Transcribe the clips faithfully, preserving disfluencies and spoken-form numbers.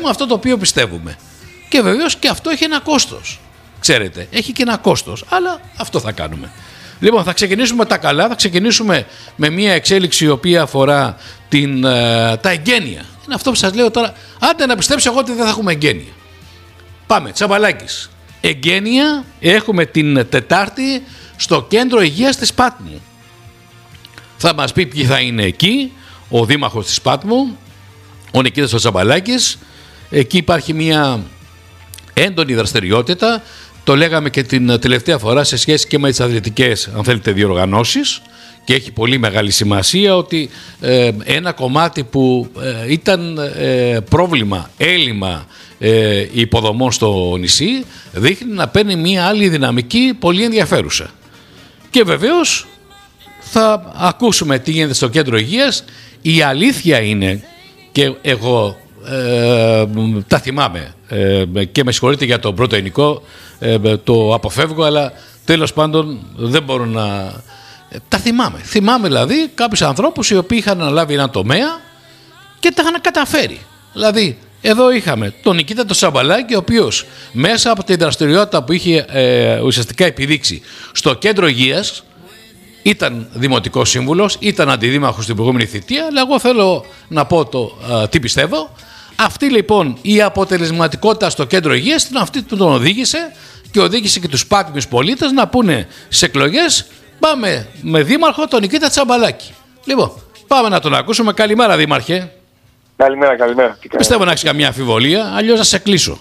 πιστεύουμε αυτό το οποίο πιστεύουμε. Και βεβαίως και αυτό έχει ένα κόστος. Ξέρετε, έχει και ένα κόστος, αλλά αυτό θα κάνουμε. Λοιπόν, θα ξεκινήσουμε τα καλά, θα ξεκινήσουμε με μια εξέλιξη η οποία αφορά την, ε, τα εγγένεια. Είναι αυτό που σας λέω τώρα. Άντε να πιστέψω εγώ ότι δεν θα έχουμε εγγένεια. Πάμε, Τσαμπαλάκης. Εγγένεια έχουμε την Τετάρτη στο Κέντρο Υγείας της Πάτμου. Θα μας πει ποιοι θα είναι εκεί, ο δήμαρχος της Πάτμου, ο Νικήτας ο Τσαμπαλάκης. Εκεί υπάρχει μια έντονη δραστηριότητα. Το λέγαμε και την τελευταία φορά σε σχέση και με τις αθλητικές, αν θέλετε, διοργανώσεις, και έχει πολύ μεγάλη σημασία ότι ε, ένα κομμάτι που ε, ήταν ε, πρόβλημα, έλλειμμα ε, υποδομών στο νησί, δείχνει να παίρνει μια άλλη δυναμική πολύ ενδιαφέρουσα. Και βεβαίως θα ακούσουμε τι γίνεται στο Κέντρο Υγείας. Η αλήθεια είναι, και εγώ ε, τα θυμάμαι ε, και με συγχωρείτε για τον πρώτο υλικό, ε, το αποφεύγω, αλλά τέλος πάντων δεν μπορώ να... Τα θυμάμαι. Θυμάμαι δηλαδή κάποιους ανθρώπους οι οποίοι είχαν αναλάβει ένα τομέα και τα είχαν καταφέρει. Δηλαδή εδώ είχαμε τον Νικήτα τον Τσαμπαλάκη, ο οποίος μέσα από τη δραστηριότητα που είχε ε, ουσιαστικά επιδείξει στο Κέντρο Υγείας, ήταν δημοτικός σύμβουλος, ήταν αντιδήμαρχος στην προηγούμενη θητεία, αλλά εγώ θέλω να πω το α, τι πιστεύω. Αυτή λοιπόν η αποτελεσματικότητα στο Κέντρο Υγείας ήταν αυτή που τον οδήγησε και οδήγησε και τους πάτμιους πολίτες να πούνε σε εκλογές πάμε με δήμαρχο τον Νικήτα Τσαμπαλάκη. Λοιπόν, πάμε να τον ακούσουμε. Καλημέρα, δήμαρχε. Καλημέρα, καλημέρα. Πιστεύω να έχεις καμία αμφιβολία, αλλιώς να σε κλείσω.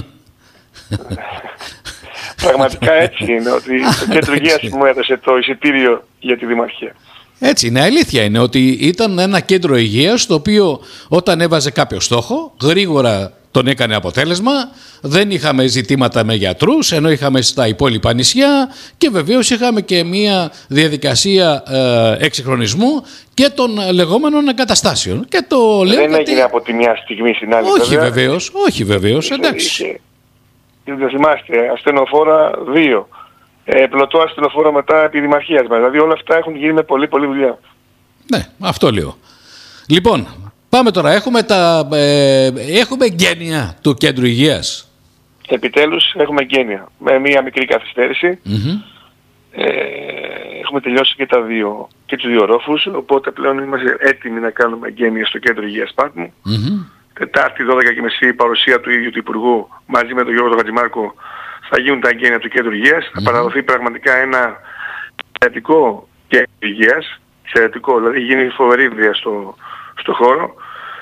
Πραγματικά έτσι είναι, ότι το Κέντρο Υγείας μου έδωσε το εισιτήριο για τη Δημαρχία. Έτσι είναι, αλήθεια είναι ότι ήταν ένα κέντρο υγείας το οποίο όταν έβαζε κάποιο στόχο γρήγορα τον έκανε αποτέλεσμα, δεν είχαμε ζητήματα με γιατρούς ενώ είχαμε στα υπόλοιπα νησιά και βεβαίως είχαμε και μια διαδικασία ε, εξυγχρονισμού και των λεγόμενων εγκαταστάσεων. Και το λέω δεν γιατί... έγινε από τη μια στιγμή στην άλλη. Όχι βέβαια. βεβαίως, όχι βεβαίως, εντάξει. Είχε, δεν θυμάστε, ασθενοφόρα δύο. Ε, πλωτό ασθενοφόρο μετά επί δημαρχίας μας. Δηλαδή όλα αυτά έχουν γίνει με πολύ πολύ δουλειά. Ναι, αυτό λέω. Λοιπόν, πάμε τώρα. Έχουμε, τα, ε, έχουμε εγγένεια του Κέντρου Υγείας. Επιτέλους έχουμε εγγένεια. Με μία μικρή καθυστέρηση. Mm-hmm. Ε, έχουμε τελειώσει και, τα δύο, και τους δύο ρόφους. Οπότε πλέον είμαστε έτοιμοι να κάνουμε εγγένεια στο Κέντρο Υγείας Πάτμου. Mm-hmm. Τετάρτη δώδεκα και μισή η παρουσία του ίδιου του Υπουργού μαζί με τον Γιώργο Χατζημάρκο θα γίνουν τα εγγένεια του Κέντρου Υγείας. Mm-hmm. Θα παραδοθεί πραγματικά ένα εξαιρετικό Κέντρο Υγείας. Εξαιρετικό, δηλαδή γίνει φοβερή δουλειά στο, στο χώρο.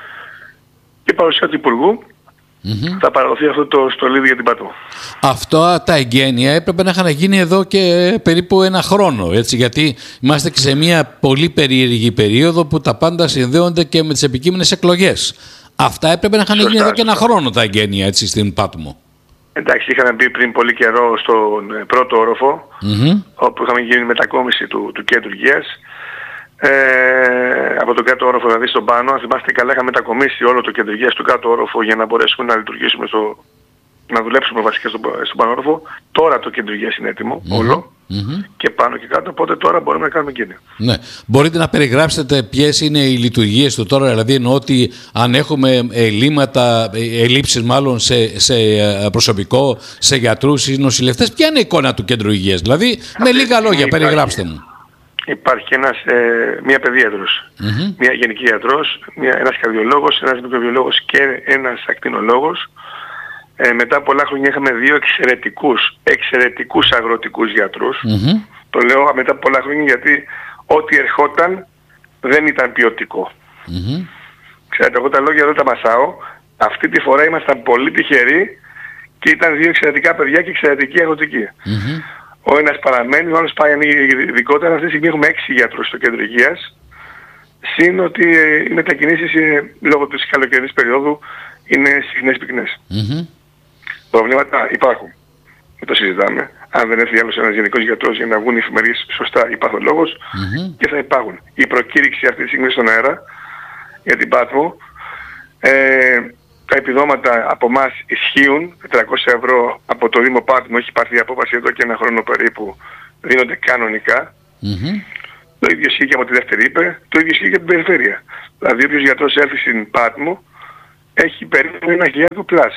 Και παρουσία του Υπουργού mm-hmm. θα παραδοθεί αυτό το στολίδι για την Πάτμο. Αυτό τα εγγένεια έπρεπε να είχαν γίνει εδώ και περίπου ένα χρόνο, έτσι, γιατί είμαστε και σε μια πολύ περίεργη περίοδο που τα πάντα συνδέονται και με τις επικείμενες εκλογές. Αυτά έπρεπε να είχαν γίνει εδώ και ένα χρόνο τα εγγένεια, έτσι, στην Πάτμο. Εντάξει, είχαμε μπει πριν πολύ καιρό στον πρώτο όροφο, mm-hmm. όπου είχαμε γίνει μετακόμιση του, του Κέντρου Υγείας. Ε, από τον κάτω όροφο, δηλαδή στον πάνω, αν θυμάστε καλά, είχαμε μετακομίσει όλο το Κέντρο Υγείας στον κάτω όροφο για να μπορέσουμε να λειτουργήσουμε στο, να δουλέψουμε βασικά στον, στον πάνω όροφο. Τώρα το Κέντρο Υγείας είναι έτοιμο, mm-hmm. όλο, mm-hmm. και πάνω και κάτω, οπότε τώρα μπορούμε να κάνουμε εγγένεια. Ναι. Μπορείτε να περιγράψετε ποιες είναι οι λειτουργίες του τώρα, δηλαδή εννοώ ότι αν έχουμε ελλείμματα, ελλείψεις μάλλον σε, σε προσωπικό, σε γιατρούς ή νοσηλευτές, ποια είναι η εικόνα του Κέντρου Υγείας, δηλαδή αυτή με λίγα λόγια υπάρχει, περιγράψτε μου. Υπάρχει ένας, ε, μια παιδίατρος, mm-hmm. μια γενική ιατρός, μια, ένας καρδιολόγος, ένας μικροβιολόγος και ένας ακτινολόγος. Ε, μετά από πολλά χρόνια είχαμε δύο εξαιρετικούς, εξαιρετικούς αγροτικούς γιατρούς. Mm-hmm. Το λέω μετά από πολλά χρόνια γιατί ό,τι ερχόταν δεν ήταν ποιοτικό. Mm-hmm. Ξέρετε, εγώ τα λόγια δεν τα μασάω. Αυτή τη φορά ήμασταν πολύ τυχεροί και ήταν δύο εξαιρετικά παιδιά και εξαιρετική αγροτική. Mm-hmm. Ο ένας παραμένει, ο άλλος πάει ειδικότερα. Αυτή τη στιγμή έχουμε έξι γιατρούς στο Κέντρο Υγείας. Συν ότι οι μετακινήσεις λόγω της καλοκαιρινής περίοδου είναι συχνές πυκνές. Mm-hmm. Προβλήματα υπάρχουν. Δεν το συζητάμε. Αν δεν έρθει άλλος ένας γενικός γιατρός για να βγουν οι εφημερίες σωστά ή παθολόγος, mm-hmm. και θα υπάρχουν. Η προκήρυξη αυτή τη στιγμή στον αέρα για την Πάτμο. Ε, τα επιδόματα από εμάς ισχύουν. τετρακόσια ευρώ από το Δήμο Πάτμο έχει πάρθει η απόφαση εδώ και ένα χρόνο περίπου. Δίνονται κανονικά. Mm-hmm. Το ίδιο ισχύει και από τη δεύτερη ύπε. Το ίδιο ισχύει και από την περιφέρεια. Δηλαδή όποιος γιατρός έρθει στην Πάτμο έχει περίπου ένα χιλιάδικο πλάς.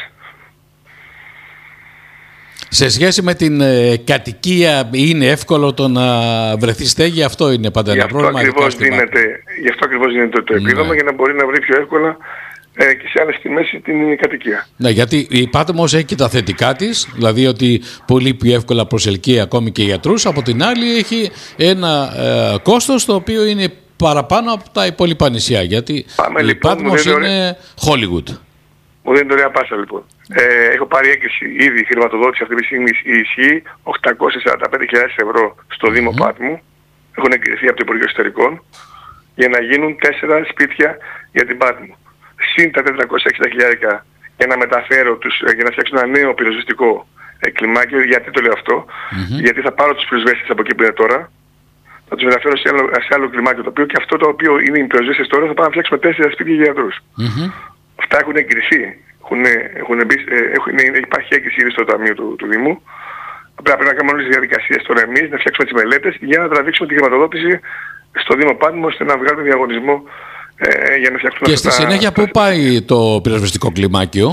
Σε σχέση με την ε, κατοικία είναι εύκολο το να βρεθεί στέγη, αυτό είναι πάντα ένα πρόβλημα. Ακριβώς δίνεται, γι' αυτό ακριβώς δίνεται το επίδομα, ναι, για να μπορεί να βρει πιο εύκολα ε, και σε άλλες τιμές την κατοικία. Ναι, γιατί η Πάτμος έχει και τα θετικά της, δηλαδή ότι πολύ πιο εύκολα προσελκύει ακόμη και γιατρούς. Από την άλλη έχει ένα ε, κόστος το οποίο είναι παραπάνω από τα υπόλοιπα νησιά, γιατί Πάμε, η λοιπόν, Πάτμος είναι Hollywood. Μου δίνει ωραία πάσα λοιπόν. Ε, έχω πάρει έγκριση ήδη χρηματοδότηση αυτή τη στιγμή, ισχύει οκτακόσιες σαράντα πέντε χιλιάδες ευρώ στο Δήμο mm-hmm. Πάτμου. Έχουν εγκριθεί από το Υπουργείο Εσωτερικών για να γίνουν τέσσερα σπίτια για την Πάτμο. Συν τα τετρακόσια εξήντα χιλιάδες για να μεταφέρω τους, για να φτιάξω ένα νέο πυροσβεστικό ε, κλιμάκιο. Γιατί το λέω αυτό? Mm-hmm. Γιατί θα πάρω τους πυροσβέστες από εκεί που είναι τώρα, θα τους μεταφέρω σε άλλο, σε άλλο κλιμάκιο, το οποίο και αυτό το οποίο είναι οι πυροσβέστες τώρα θα πάμε να φτιάξουμε τέσσερα σπίτια για γιατρούς. Mm-hmm. Αυτά έχουν εγκριθεί. Έχουν, έχουν, έχουν, υπάρχει έγκριση ήδη στο Ταμείο του, του Δήμου. Απλά πρέπει να κάνουμε όλες τις διαδικασίες τώρα εμείς, να φτιάξουμε τις μελέτες για να τραβήξουμε τη χρηματοδότηση στο Δήμο Πάτμο, ώστε να βγάλουμε διαγωνισμό ε, για να φτιάξουμε. Και στη συνέχεια πού πάει το πυροσβεστικό κλιμάκιο?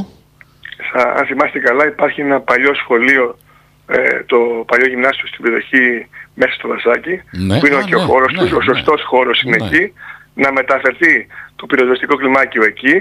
Αν θυμάστε καλά, υπάρχει ένα παλιό σχολείο, ε, το παλιό γυμνάσιο στην περιοχή μέσα στο Δασάκι, ναι, που είναι α, και ναι, ο χώρος ναι, του, ναι, ο σωστός ναι, χώρος είναι ναι. εκεί, να μεταφερθεί το πυροσβεστικό κλιμάκιο εκεί,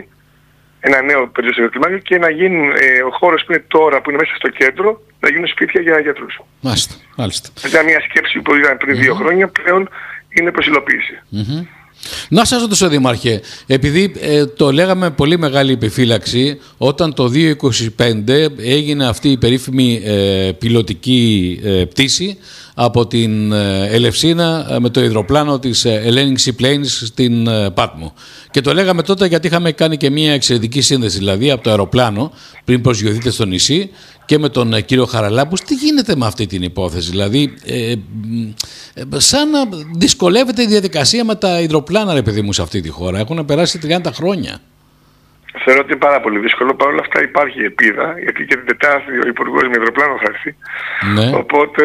ένα νέο πυροσβεστικό κλιμάκιο, και να γίνουν ε, ο χώρος που είναι τώρα, που είναι μέσα στο κέντρο, να γίνουν σπίτια για γιατρούς. Μάλιστα, μάλιστα. Ήταν μια σκέψη που ήταν πριν mm-hmm. δύο χρόνια, πλέον είναι προς υλοποίηση. Mm-hmm. Να σας ρωτήσω, Δήμαρχε, επειδή ε, το λέγαμε πολύ μεγάλη επιφύλαξη όταν το δύο χιλιάδες είκοσι πέντε έγινε αυτή η περίφημη ε, πιλωτική ε, πτήση από την ε, Ελευσίνα ε, με το υδροπλάνο της ε, Hellenic Seaplanes στην ε, Πάτμο. Και το λέγαμε τότε γιατί είχαμε κάνει και μια εξαιρετική σύνδεση, δηλαδή από το αεροπλάνο πριν προσγειωθείτε στο νησί και με τον ε, κύριο Χαραλάμπους. Τι γίνεται με αυτή την υπόθεση? Δηλαδή ε, ε, σαν να δυσκολεύεται η διαδικασία με τα υδροπλάνα, ρε παιδί μου, σε αυτή τη χώρα. Έχουν περάσει τριάντα χρόνια. Θεωρώ ότι είναι πάρα πολύ δύσκολο. Παρ' όλα αυτά υπάρχει ελπίδα, γιατί και την Τετάρτη ο Υπουργός με υδροπλάνο θα έρθει. Ναι. Οπότε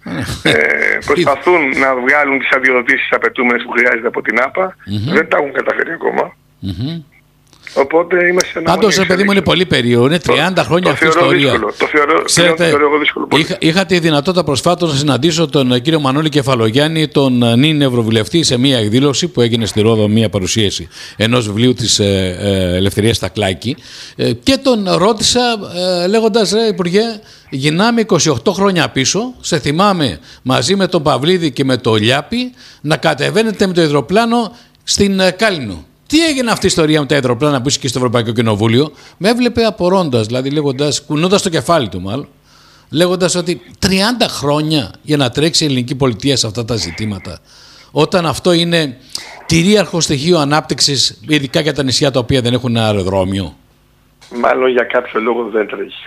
ε, προσπαθούν να βγάλουν τις αδειοδοτήσεις απαιτούμενες που χρειάζεται από την ΑΠΑ. Mm-hmm. Δεν τα έχουν καταφέρει ακόμα. Mm-hmm. Οπότε είμαστε ένα. Πάντως, ρε παιδί μου, είναι πολύ περίεργο. Είναι τριάντα το, χρόνια αυτή η ιστορία. Δύσκολο. Το θεωρώ, Ξέρετε, το θεωρώ δύσκολο πολύ. Είχα, είχα τη δυνατότητα προσφάτως να συναντήσω τον κύριο Μανώλη Κεφαλογιάννη, τον νυν Ευρωβουλευτή, σε μια εκδήλωση που έγινε στη Ρόδο, μια παρουσίαση ενός βιβλίου της ε, ε, Ελευθερίας Στακλάκη. Ε, και τον ρώτησα ε, λέγοντας, ρε Υπουργέ, γυρνάμε είκοσι οκτώ χρόνια πίσω. Σε θυμάμαι μαζί με τον Παυλίδη και με τον Λιάπη να κατεβαίνετε με το υδροπλάνο στην ε, Κάλινο. Τι έγινε αυτή η ιστορία με τα υδροπλάνα που είσαι και στο Ευρωπαϊκό Κοινοβούλιο? Με έβλεπε απορρώντας, δηλαδή λέγοντας, κουνώντας το κεφάλι του μάλλον, λέγοντας ότι τριάντα χρόνια για να τρέξει η ελληνική πολιτεία σε αυτά τα ζητήματα, όταν αυτό είναι κυρίαρχο στοιχείο ανάπτυξης, ειδικά για τα νησιά τα οποία δεν έχουν αεροδρόμιο. Μάλλον για κάποιο λόγο δεν τρέχει.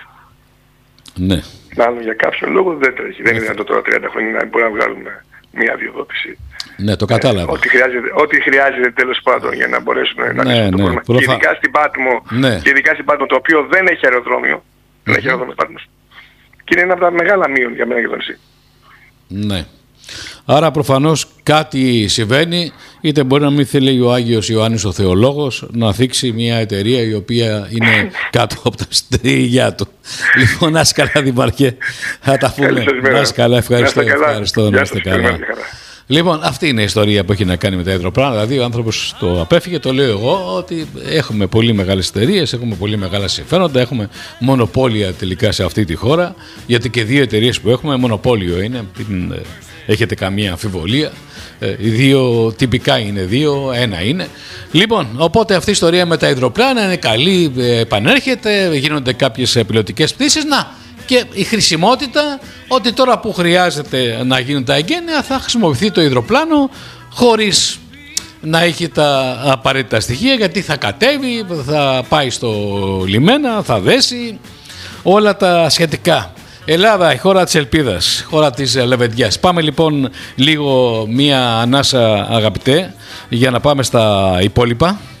Ναι. Μάλλον για κάποιο λόγο δεν τρέχει. Δεν είναι δυνατόν τώρα τριάντα χρόνια να μπορεί να βγάλουμε μια αδειοδότηση. Ναι, το κατάλαβα. Ε, ό,τι, χρειάζεται, ό,τι χρειάζεται τέλος πάντων για να μπορέσουν να ναι, λύσουν ναι, το πρόβλημα. Προφα... Και ειδικά στην Πάτμο, ναι. και ειδικά στην Πάτμο, το οποίο δεν έχει αεροδρόμιο. Mm-hmm. Δεν έχει αεροδρόμιο Πάτμος. Και είναι ένα από τα μεγάλα μείον για μένα και το νησί. Ναι. Άρα προφανώς κάτι συμβαίνει, είτε μπορεί να μην θέλει ο Άγιος Ιωάννης ο Θεολόγος να θίξει μια εταιρεία η οποία είναι κάτω από τα στρίγια του. Λοιπόν, να είσαι καλά, Δημαρχέ, θα τα πούμε. Να είσαι καλά, ευχαριστώ. Ευχαριστώ, να είστε καλά. Λοιπόν, αυτή είναι η ιστορία που έχει να κάνει με τα υδροπλάνα. Δηλαδή, ο άνθρωπος το απέφυγε, το λέω εγώ, ότι έχουμε πολύ μεγάλες εταιρείες, έχουμε πολύ μεγάλα συμφέροντα, έχουμε μονοπόλια τελικά σε αυτή τη χώρα. Γιατί και δύο εταιρείες που έχουμε, μονοπόλιο είναι, μην έχετε καμία αμφιβολία. Οι δύο τυπικά είναι δύο, ένα είναι. Λοιπόν, οπότε αυτή η ιστορία με τα υδροπλάνα είναι καλή, επανέρχεται, γίνονται κάποιες πιλωτικές πτήσεις. Να! Και η χρησιμότητα ότι τώρα που χρειάζεται να γίνουν τα εγγένεια θα χρησιμοποιηθεί το υδροπλάνο χωρίς να έχει τα απαραίτητα στοιχεία, γιατί θα κατέβει, θα πάει στο λιμένα, θα δέσει, όλα τα σχετικά. Ελλάδα, η χώρα της ελπίδας, χώρα της λεβεντιάς. Πάμε λοιπόν λίγο μία ανάσα, αγαπητέ, για να πάμε στα υπόλοιπα.